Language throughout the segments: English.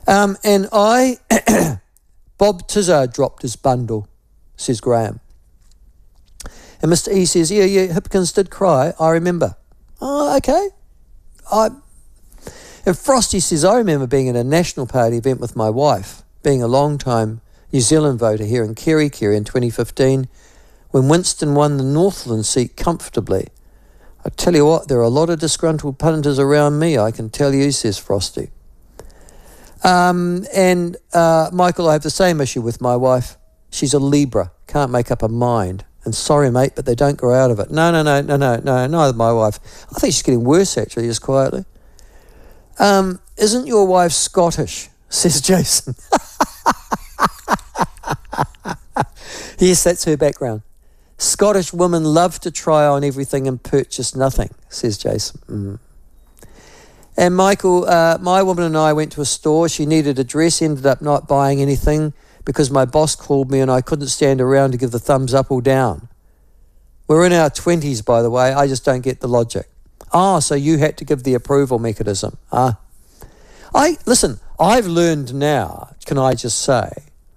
And Bob Tizard dropped his bundle, says Graham. And Mr. E says, yeah, Hipkins did cry, I remember. Oh, okay. And Frosty says, I remember being at a National Party event with my wife, being a long-time New Zealand voter here in Kerikeri in 2015, when Winston won the Northland seat comfortably. I tell you what, there are a lot of disgruntled punters around me, I can tell you, says Frosty. And Michael, I have the same issue with my wife. She's a Libra, can't make up her mind. And sorry, mate, but they don't grow out of it. No, neither my wife. I think she's getting worse, actually, just quietly. Isn't your wife Scottish, says Jason. Yes, that's her background. Scottish women love to try on everything and purchase nothing, says Jason. And Michael, my woman and I went to a store. She needed a dress, ended up not buying anything because my boss called me and I couldn't stand around to give the thumbs up or down. We're in our 20s, by the way. I just don't get the logic. So you had to give the approval mechanism. Listen, I've learned now, can I just say,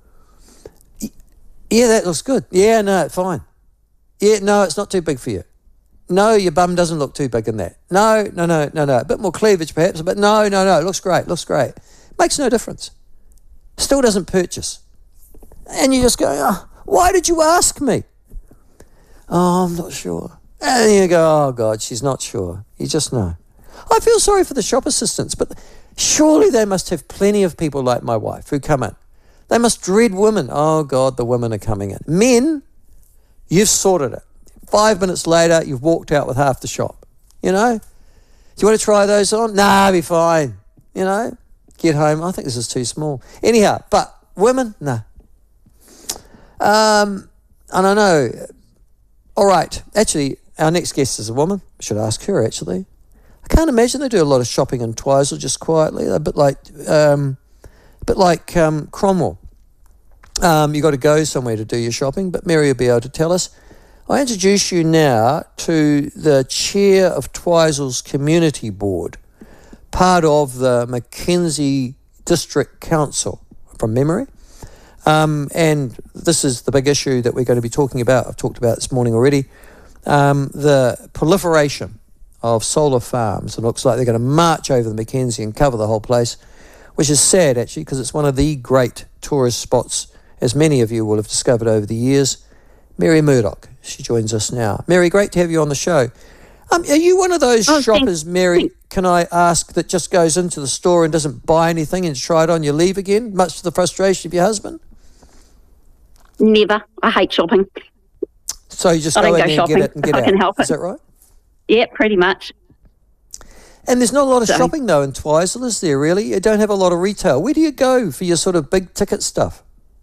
yeah, that looks good. Yeah, no, fine. Yeah, no, it's not too big for you. No, your bum doesn't look too big in that. No. A bit more cleavage perhaps, but no, it looks great. Makes no difference. Still doesn't purchase. And you just go, why did you ask me? I'm not sure. And you go, oh, God, she's not sure. You just know. I feel sorry for the shop assistants, but surely they must have plenty of people like my wife who come in. They must dread women. Oh, God, the women are coming in. Men, you've sorted it. 5 minutes later, you've walked out with half the shop. You know? Do you want to try those on? Nah, I'll be fine. You know? Get home. I think this is too small. Anyhow, but women, no. I don't know. All right. Actually, our next guest is a woman. I should ask her, actually. I can't imagine they do a lot of shopping in Twizel just quietly. They're a bit like Cromwell. You've got to go somewhere to do your shopping, but Mary will be able to tell us. I introduce you now to the chair of Twizel's Community Board, part of the Mackenzie District Council, from memory. And this is the big issue that we're going to be talking about. I've talked about this morning already. The proliferation of solar farms. It looks like they're going to march over the Mackenzie and cover the whole place, which is sad, actually, because it's one of the great tourist spots, as many of you will have discovered over the years. Mary Murdoch, she joins us now. Mary, great to have you on the show. Are you one of those shoppers, Mary, can I ask, that just goes into the store and doesn't buy anything and try it on, you leave again, much to the frustration of your husband? Never. I hate shopping. So you just go in there and get it and get out. I can help it. Is that right? Yeah, pretty much. And there's not a lot of shopping, though, in Twizel, is there, really? You don't have a lot of retail. Where do you go for your sort of big-ticket stuff?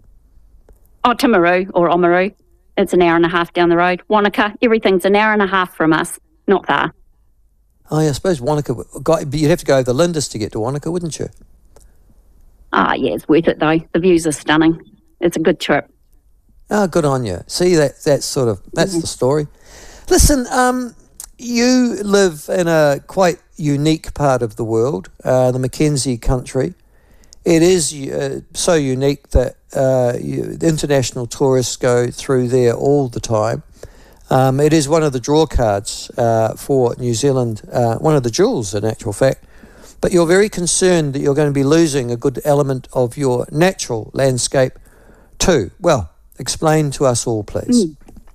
Timaru or Oamaru. It's an hour and a half down the road. Wanaka, everything's an hour and a half from us. Not far. Oh, yeah, I suppose Wanaka, but you'd have to go over the Lindis to get to Wanaka, wouldn't you? Yeah, it's worth it, though. The views are stunning. It's a good trip. Oh, good on you. See, that's the story. Listen, you live in a quite unique part of the world, the Mackenzie country. It is so unique that international tourists go through there all the time. It is one of the draw cards for New Zealand, one of the jewels in actual fact. But you're very concerned that you're going to be losing a good element of your natural landscape too. Well, explain to us all, please.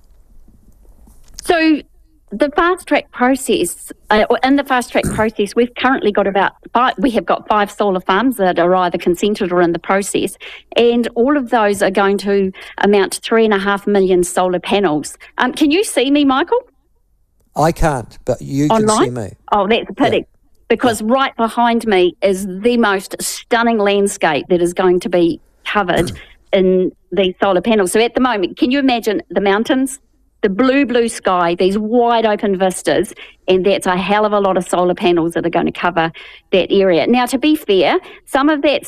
So the fast track process, we've currently got we have got 5 solar farms that are either consented or in the process, and all of those are going to amount to 3.5 million solar panels. Can you see me, Michael? I can't, but you Online? Can see me. Oh, that's a pity. Yeah. Because right behind me is the most stunning landscape that is going to be covered in these solar panels. So at the moment, can you imagine the mountains, the blue sky, these wide open vistas, and that's a hell of a lot of solar panels that are going to cover that area. Now, to be fair, some of those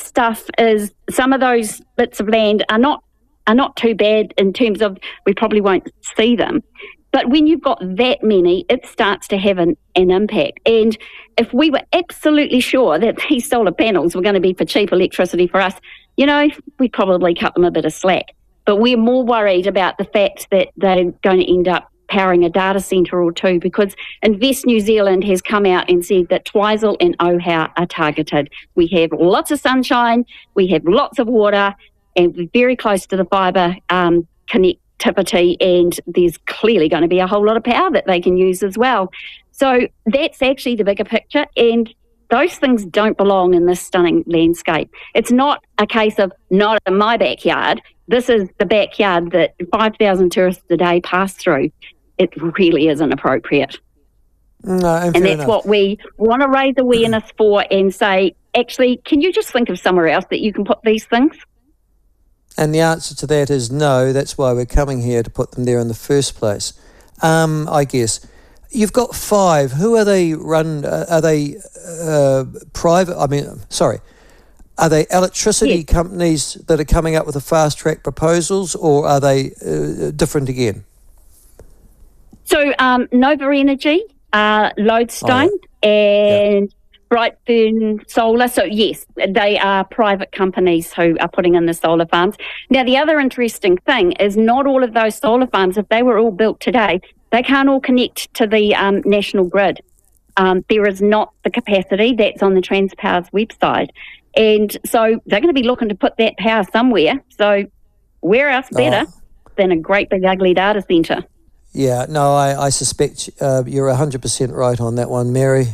bits of land are not too bad in terms of we probably won't see them. But when you've got that many, it starts to have an impact. And if we were absolutely sure that these solar panels were going to be for cheap electricity for us, we'd probably cut them a bit of slack. But we're more worried about the fact that they're going to end up powering a data centre or two, because Invest New Zealand has come out and said that Twizel and Ohau are targeted. We have lots of sunshine, we have lots of water, and we're very close to the fibre connectivity, and there's clearly going to be a whole lot of power that they can use as well. So that's actually the bigger picture, and those things don't belong in this stunning landscape. It's not a case of not in my backyard. This is the backyard that 5,000 tourists a day pass through. It really isn't appropriate. No, and that's enough. What we want to raise awareness for and say, actually, can you just think of somewhere else that you can put these things? And the answer to that is no. That's why we're coming here, to put them there in the first place. I guess. You've got 5. Who are they run? Are they private? Are they electricity companies that are coming up with the fast track proposals, or are they different again? So Nova Energy, Lodestone, and Brightburn Solar. So yes, they are private companies who are putting in the solar farms. Now, the other interesting thing is not all of those solar farms, if they were all built today, they can't all connect to the national grid. There is not the capacity that's on the Transpower's website. And so they're going to be looking to put that power somewhere. So where else better than a great big ugly data centre? Yeah, no, I suspect you're 100% right on that one, Mary.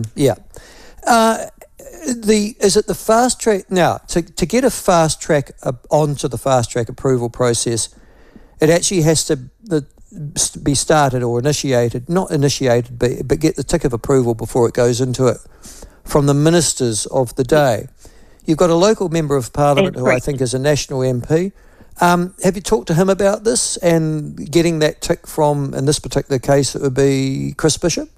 Is it the fast track? Now, to get a fast track onto the fast track approval process, it actually has to be started or initiated, not initiated, but get the tick of approval before it goes into it from the ministers of the day. You've got a local member of parliament who I think is a national MP. Have you talked to him about this and getting that tick from, in this particular case, it would be Chris Bishop?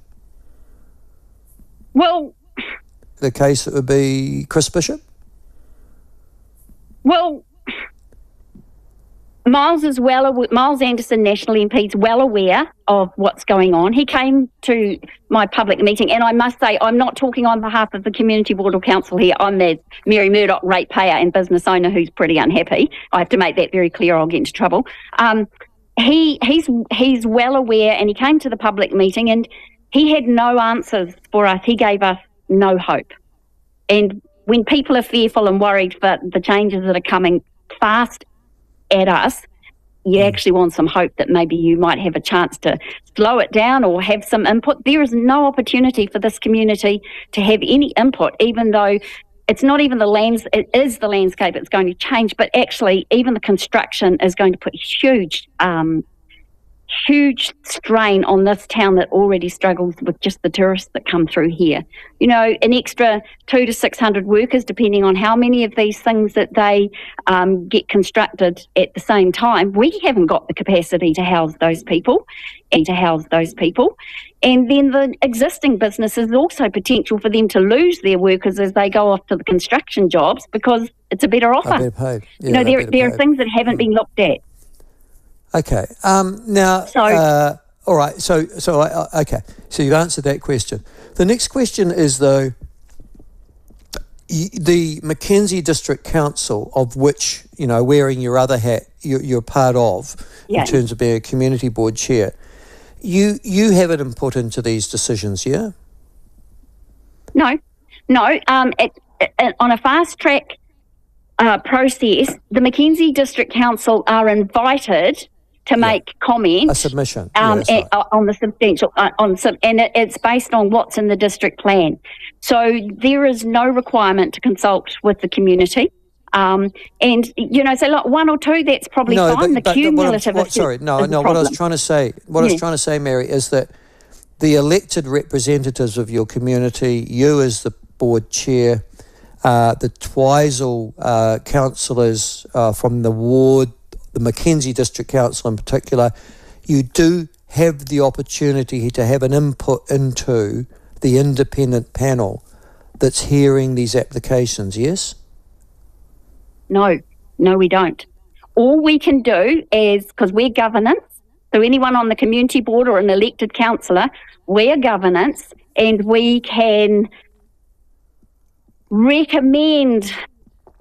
Well, the case, it would be Chris Bishop? Well, Miles Anderson, National MP, is well aware of what's going on. He came to my public meeting, and I must say, I'm not talking on behalf of the Community Board or Council here. I'm the Mary Murdoch ratepayer and business owner who's pretty unhappy. I have to make that very clear, I'll get into trouble. He's well aware, and he came to the public meeting, and he had no answers for us. He gave us no hope. And when people are fearful and worried for the changes that are coming fast at us, you actually want some hope that maybe you might have a chance to slow it down or have some input. There is no opportunity for this community to have any input, even though it's not even it is the landscape it's going to change, but actually even the construction is going to put huge strain on this town that already struggles with just the tourists that come through here. An extra 200 to 600 workers, depending on how many of these things that they get constructed at the same time. We haven't got the capacity to house those people. And then the existing businesses, also potential for them to lose their workers as they go off to the construction jobs because it's a better offer. Better paid. Yeah, there are things that haven't been looked at. Okay. Now, all right. So you've answered that question. The next question is, though, the Mackenzie District Council, of which, wearing your other hat, you're part of, in terms of being a community board chair, you have an input into these decisions, yeah? No. On a fast track process, the Mackenzie District Council are invited to make comments. A submission. On the substantial, and it's based on what's in the district plan. So there is no requirement to consult with the community. So like 1 or 2, that's probably fine. The cumulative. What I was trying to say, Mary, is that the elected representatives of your community, you as the board chair, the Twizel councillors from the ward, the Mackenzie District Council in particular, you do have the opportunity to have an input into the independent panel that's hearing these applications, yes? No, we don't. All we can do is, because we're governance, So anyone on the community board or an elected councillor, we're governance, and we can recommend